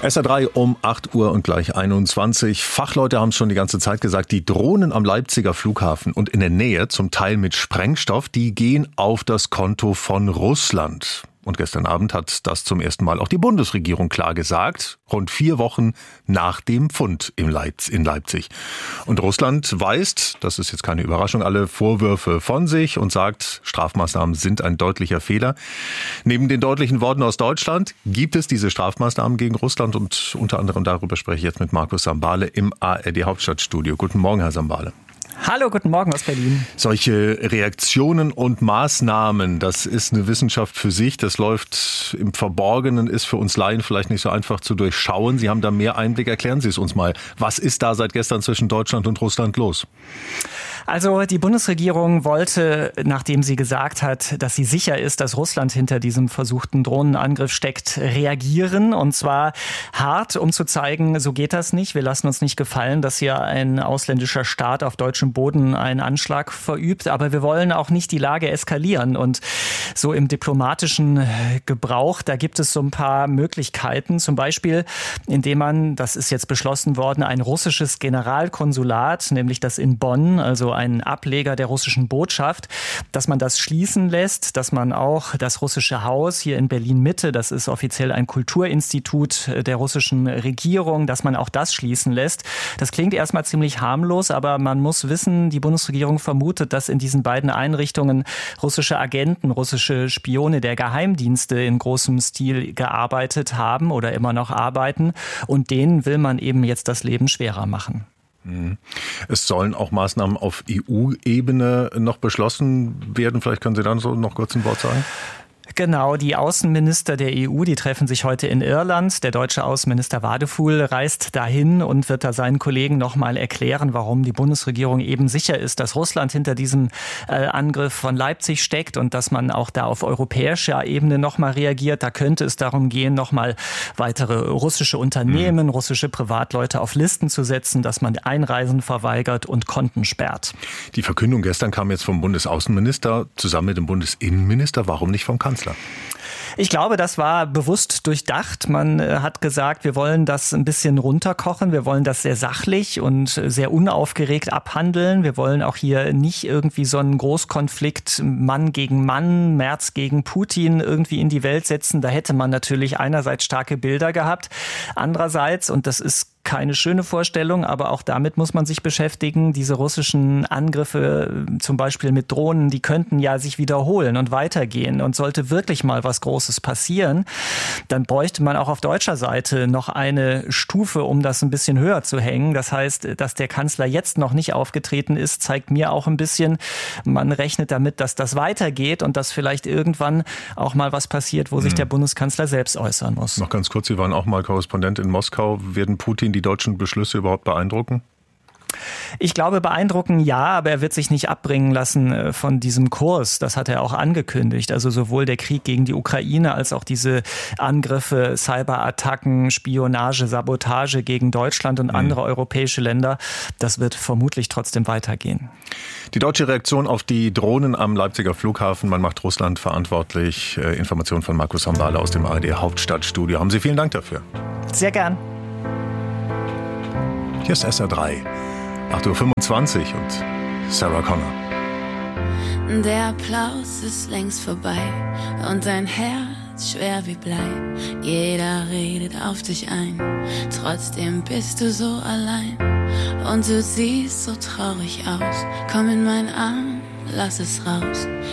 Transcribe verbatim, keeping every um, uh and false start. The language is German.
S R drei um acht Uhr und gleich einundzwanzig. Fachleute haben es schon die ganze Zeit gesagt, die Drohnen am Leipziger Flughafen und in der Nähe, zum Teil mit Sprengstoff, die gehen auf das Konto von Russland. Und gestern Abend hat das zum ersten Mal auch die Bundesregierung klar gesagt, rund vier Wochen nach dem Fund in Leipzig. Und Russland weist, das ist jetzt keine Überraschung, alle Vorwürfe von sich und sagt, Strafmaßnahmen sind ein deutlicher Fehler. Neben den deutlichen Worten aus Deutschland gibt es diese Strafmaßnahmen gegen Russland und unter anderem darüber spreche ich jetzt mit Markus Sambale im A R D Hauptstadtstudio. Guten Morgen, Herr Sambale. Hallo, guten Morgen aus Berlin. Solche Reaktionen und Maßnahmen, das ist eine Wissenschaft für sich. Das läuft im Verborgenen, ist für uns Laien vielleicht nicht so einfach zu durchschauen. Sie haben da mehr Einblick. Erklären Sie es uns mal. Was ist da seit gestern zwischen Deutschland und Russland los? Also die Bundesregierung wollte, nachdem sie gesagt hat, dass sie sicher ist, dass Russland hinter diesem versuchten Drohnenangriff steckt, reagieren. Und zwar hart, um zu zeigen, so geht das nicht. Wir lassen uns nicht gefallen, dass hier ein ausländischer Staat auf deutschem Boden einen Anschlag verübt. Aber wir wollen auch nicht die Lage eskalieren. Und so im diplomatischen Gebrauch, da gibt es so ein paar Möglichkeiten. Zum Beispiel, indem man, das ist jetzt beschlossen worden, ein russisches Generalkonsulat, nämlich das in Bonn, also ein Ableger der russischen Botschaft, dass man das schließen lässt, dass man auch das russische Haus hier in Berlin-Mitte, das ist offiziell ein Kulturinstitut der russischen Regierung, dass man auch das schließen lässt. Das klingt erstmal ziemlich harmlos, aber man muss wissen, die Bundesregierung vermutet, dass in diesen beiden Einrichtungen russische Agenten, russische Spione der Geheimdienste in großem Stil gearbeitet haben oder immer noch arbeiten. Und denen will man eben jetzt das Leben schwerer machen. Es sollen auch Maßnahmen auf E U-Ebene noch beschlossen werden. Vielleicht können Sie dann so noch kurz ein Wort sagen. Genau, die Außenminister der E U, die treffen sich heute in Irland. Der deutsche Außenminister Wadefuhl reist dahin und wird da seinen Kollegen noch mal erklären, warum die Bundesregierung eben sicher ist, dass Russland hinter diesem äh, Angriff von Leipzig steckt und dass man auch da auf europäischer Ebene noch mal reagiert. Da könnte es darum gehen, noch mal weitere russische Unternehmen, mhm. russische Privatleute auf Listen zu setzen, dass man Einreisen verweigert und Konten sperrt. Die Verkündung gestern kam jetzt vom Bundesaußenminister zusammen mit dem Bundesinnenminister. Warum nicht vom Kanzler? Ich glaube, das war bewusst durchdacht. Man hat gesagt, wir wollen das ein bisschen runterkochen. Wir wollen das sehr sachlich und sehr unaufgeregt abhandeln. Wir wollen auch hier nicht irgendwie so einen Großkonflikt Mann gegen Mann, Merz gegen Putin irgendwie in die Welt setzen. Da hätte man natürlich einerseits starke Bilder gehabt. Andererseits, und das ist keine schöne Vorstellung, aber auch damit muss man sich beschäftigen. Diese russischen Angriffe, zum Beispiel mit Drohnen, die könnten ja sich wiederholen und weitergehen. Und sollte wirklich mal was Großes passieren, dann bräuchte man auch auf deutscher Seite noch eine Stufe, um das ein bisschen höher zu hängen. Das heißt, dass der Kanzler jetzt noch nicht aufgetreten ist, zeigt mir auch ein bisschen, man rechnet damit, dass das weitergeht und dass vielleicht irgendwann auch mal was passiert, wo sich der Bundeskanzler selbst äußern muss. Noch ganz kurz, Sie waren auch mal Korrespondent in Moskau. Werden Putin die deutschen Beschlüsse überhaupt beeindrucken? Ich glaube, beeindrucken ja, aber er wird sich nicht abbringen lassen von diesem Kurs. Das hat er auch angekündigt. Also sowohl der Krieg gegen die Ukraine als auch diese Angriffe, Cyberattacken, Spionage, Sabotage gegen Deutschland und andere mhm. europäische Länder. Das wird vermutlich trotzdem weitergehen. Die deutsche Reaktion auf die Drohnen am Leipziger Flughafen. Man macht Russland verantwortlich. Informationen von Markus Sambale aus dem A R D Hauptstadtstudio. Haben Sie vielen Dank dafür. Sehr gern. Hier ist S R drei. acht Uhr fünfundzwanzig und Sarah Connor. Der Applaus ist längst vorbei und dein Herz schwer wie Blei. Jeder redet auf dich ein, trotzdem bist du so allein. Und du siehst so traurig aus, komm in meinen Arm, lass es raus.